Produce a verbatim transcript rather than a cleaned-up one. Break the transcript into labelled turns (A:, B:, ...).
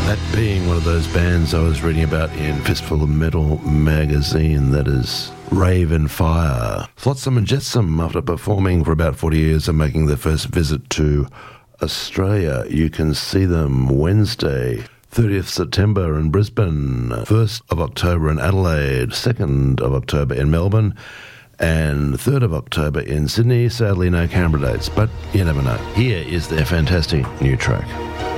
A: That being one of those bands I was reading about in Fistful of Metal magazine, that is Raven Fire. Flotsam and Jetsam, after performing for about forty years and making their first visit to Australia. You can see them Wednesday, thirtieth September in Brisbane, first of October in Adelaide, second of October in Melbourne, and third of October in Sydney. Sadly, no Canberra dates, but you never know. Here is their fantastic new track.